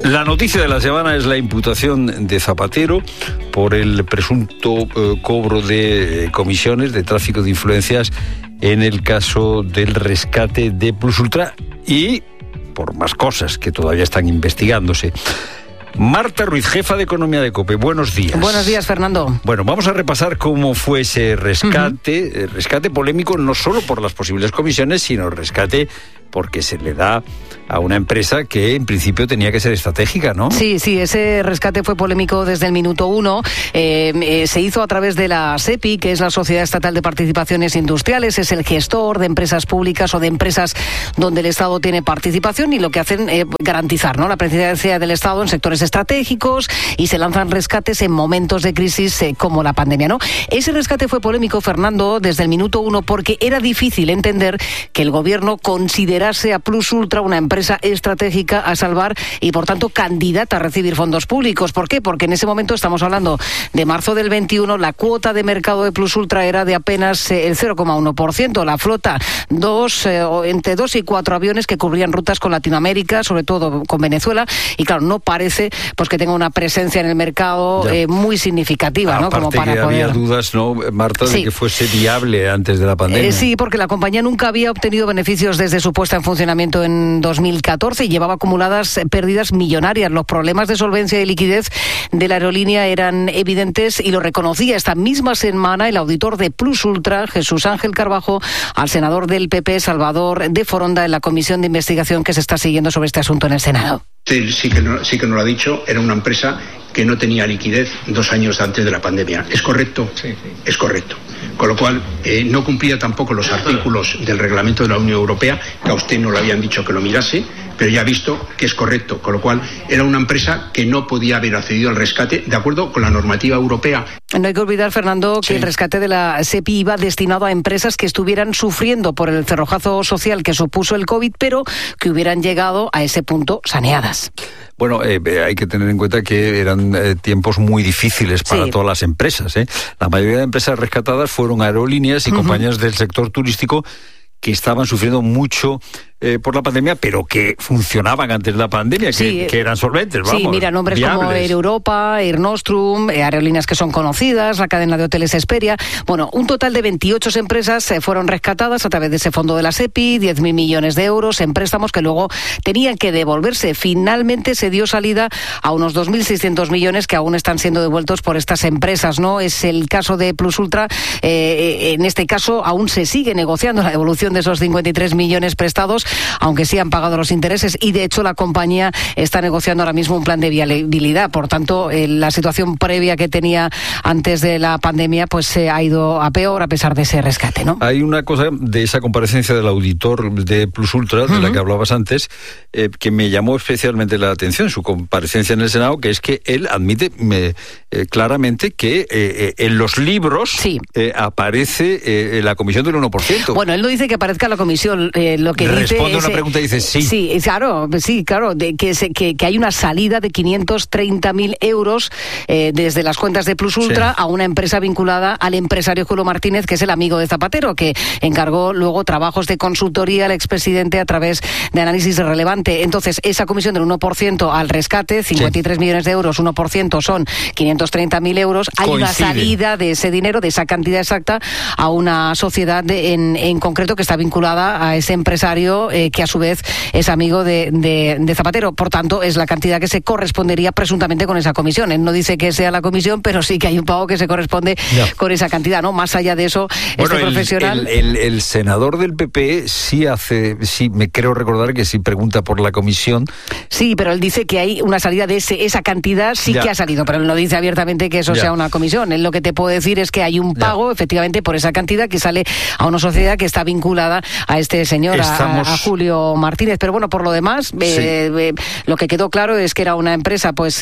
La noticia de la semana es la imputación de Zapatero por el presunto cobro de comisiones de tráfico de influencias en el caso del rescate de Plusultra y por más cosas que todavía están investigándose. Marta Ruiz, jefa de Economía de COPE, buenos días. Buenos días, Fernando. Bueno, vamos a repasar cómo fue ese rescate, rescate polémico no solo por las posibles comisiones, sino rescate porque se le da a una empresa que en principio tenía que ser estratégica, ¿no? Sí, ese rescate fue polémico desde el minuto uno. Se hizo a través de la SEPI, que es la Sociedad Estatal de Participaciones Industriales, es el gestor de empresas públicas o de empresas donde el Estado tiene participación y lo que hacen es garantizar, ¿no?, la presidencia del Estado en sectores estratégicos y se lanzan rescates en momentos de crisis como la pandemia, ¿no? Ese rescate fue polémico, Fernando, desde el minuto uno porque era difícil entender que el gobierno considerase a Plusultra una empresa estratégica a salvar y, por tanto, candidata a recibir fondos públicos. ¿Por qué? Porque en ese momento, estamos hablando de marzo del 21, la cuota de mercado de Plusultra era de apenas el 0,1%. La flota, entre 2 y 4 aviones que cubrían rutas con Latinoamérica, sobre todo con Venezuela, y claro, no parece pues que tenga una presencia en el mercado muy significativa, ¿no? Aparte, como para que poder... había dudas, ¿no, Marta, de que fuese viable antes de la pandemia? Sí, porque la compañía nunca había obtenido beneficios desde su puesta en funcionamiento en 2014 y llevaba acumuladas pérdidas millonarias. Los problemas de solvencia y liquidez de la aerolínea eran evidentes y lo reconocía esta misma semana el auditor de Plusultra, Jesús Ángel Carbajo, al senador del PP, Salvador de Foronda, en la comisión de investigación que se está siguiendo sobre este asunto en el Senado. Sí que nos lo ha dicho, era una empresa que no tenía liquidez 2 años antes de la pandemia. ¿Es correcto? Sí. Es correcto. Con lo cual, no cumplía tampoco los artículos del reglamento de la Unión Europea, que a usted no le habían dicho que lo mirase, pero ya ha visto que es correcto. Con lo cual, era una empresa que no podía haber accedido al rescate de acuerdo con la normativa europea. No hay que olvidar, Fernando, que el rescate de la SEPI iba destinado a empresas que estuvieran sufriendo por el cerrojazo social que supuso el COVID, pero que hubieran llegado a ese punto saneadas. Bueno, hay que tener en cuenta que eran tiempos muy difíciles para todas las empresas, ¿eh? La mayoría de empresas rescatadas fueron aerolíneas y compañías del sector turístico que estaban sufriendo mucho por la pandemia, pero que funcionaban antes de la pandemia, que eran solventes, vamos. Sí, mira, nombres viables como Air Europa, Air Nostrum, aerolíneas que son conocidas, la cadena de hoteles Hesperia. Bueno, un total de 28 empresas fueron rescatadas a través de ese fondo de la SEPI, 10.000 millones de euros en préstamos que luego tenían que devolverse. Finalmente se dio salida a unos 2.600 millones que aún están siendo devueltos por estas empresas, ¿no? Es el caso de Plusultra. En este caso aún se sigue negociando la devolución de esos 53 millones prestados, aunque sí han pagado los intereses, y de hecho la compañía está negociando ahora mismo un plan de viabilidad. Por tanto, la situación previa que tenía antes de la pandemia pues se ha ido a peor a pesar de ese rescate, ¿no? Hay una cosa de esa comparecencia del auditor de Plusultra, de la que hablabas antes, que me llamó especialmente la atención, su comparecencia en el Senado, que es que él admite claramente que en los libros aparece la comisión del 1%. Bueno, él no dice que aparezca la comisión, lo que dice responde una pregunta y dice sí. Sí, claro, que hay una salida de 530.000 euros desde las cuentas de Plusultra a una empresa vinculada al empresario Julio Martínez, que es el amigo de Zapatero, que encargó luego trabajos de consultoría al expresidente a través de análisis relevante. Entonces, esa comisión del 1% al rescate, 53 millones de euros, 1% son 530.000 euros. Hay una salida de ese dinero, de esa cantidad exacta, a una sociedad en concreto que está vinculada a ese empresario que a su vez es amigo de Zapatero. Por tanto, es la cantidad que se correspondería presuntamente con esa comisión. Él no dice que sea la comisión, pero sí que hay un pago que se corresponde con esa cantidad, ¿no? Más allá de eso, bueno, este profesional... El senador del PP me creo recordar que sí pregunta por la comisión. Sí, pero él dice que hay una salida de esa cantidad, que ha salido, pero él no dice abiertamente que eso sea una comisión. Él lo que te puede decir es que hay un pago, efectivamente, por esa cantidad que sale a una sociedad que está vinculada a este señor, a Julio Martínez. Pero bueno, por lo demás, lo que quedó claro es que era una empresa pues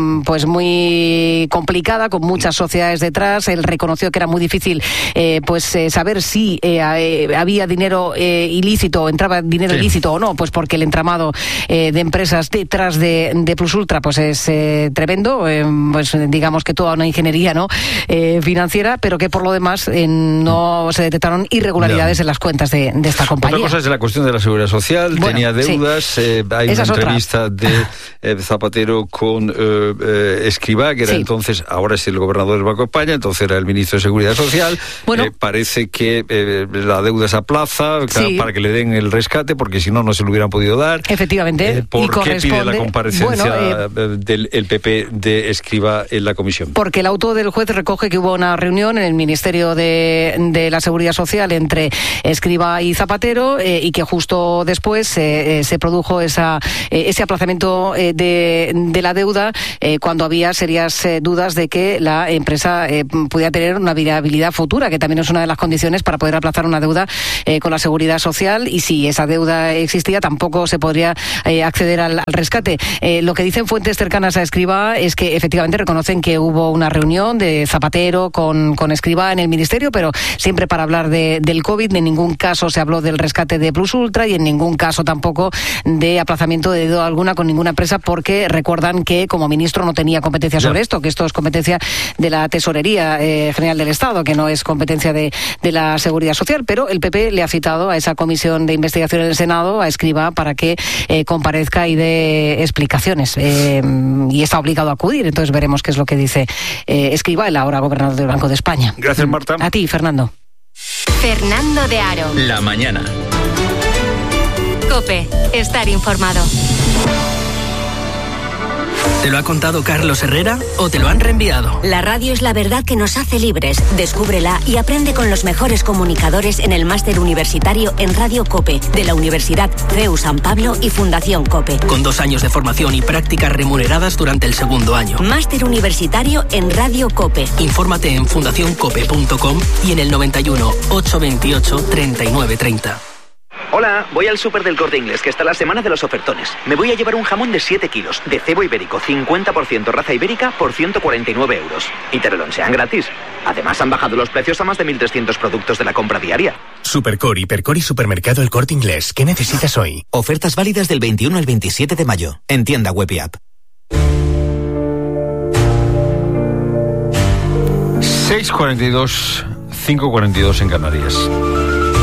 muy complicada, con muchas sociedades detrás. Él reconoció que era muy difícil saber si había dinero ilícito, o entraba dinero ilícito o no, pues porque el entramado de empresas detrás de Plusultra pues es tremendo, pues digamos que toda una ingeniería financiera, pero que por lo demás no se detectaron irregularidades en las cuentas de esta compañía. Otra cosa es la cuestión de la Seguridad Social, bueno, tenía deudas. Sí. Hay una entrevista de Zapatero con Escrivá, que era entonces, ahora es el gobernador del Banco de España, entonces era el ministro de Seguridad Social. Bueno, parece que la deuda se aplaza para que le den el rescate, porque si no, no se lo hubieran podido dar. Efectivamente. ¿Por qué pide la comparecencia del PP de Escrivá en la comisión? Porque el auto del juez recoge que hubo una reunión en el Ministerio de la Seguridad Social entre Escrivá y Zapatero y que justo después se produjo ese aplazamiento de la deuda cuando había serias dudas de que la empresa pudiera tener una viabilidad futura, que también es una de las condiciones para poder aplazar una deuda con la Seguridad Social, y si esa deuda existía tampoco se podría acceder al rescate. Lo que dicen fuentes cercanas a Escrivá es que efectivamente reconocen que hubo una reunión de Zapatero con Escrivá en el Ministerio, pero siempre para hablar del COVID. En ningún caso se habló del rescate de Plus Ultra y en ningún caso tampoco de aplazamiento de deuda alguna con ninguna empresa, porque recuerdan que como ministro no tenía competencia sobre esto, que esto es competencia de la Tesorería General del Estado, que no es competencia de la Seguridad Social. Pero el PP le ha citado a esa comisión de investigación en el Senado, a Escrivá, para que comparezca y dé explicaciones. Y está obligado a acudir, entonces veremos qué es lo que dice Escrivá, el ahora gobernador del Banco de España. Gracias, Marta. A ti, Fernando. Fernando de Aro. La mañana. COPE. Estar informado. ¿Te lo ha contado Carlos Herrera o te lo han reenviado? La radio es la verdad que nos hace libres. Descúbrela y aprende con los mejores comunicadores en el máster universitario en Radio COPE de la Universidad CEU San Pablo y Fundación COPE. Con 2 años de formación y prácticas remuneradas durante el segundo año. Máster universitario en Radio COPE. Infórmate en fundacioncope.com y en el 91 828 3930. Hola, voy al súper del Corte Inglés, que está la semana de los ofertones. Me voy a llevar un jamón de 7 kilos, de cebo ibérico, 50% raza ibérica, por 149 euros. Y te lo lonchean gratis. Además, han bajado los precios a más de 1.300 productos de la compra diaria. Supercor, Hipercor y Supermercado El Corte Inglés. ¿Qué necesitas hoy? Ofertas válidas del 21 al 27 de mayo. En tienda web y app. 6:42, 5:42 en Canarias.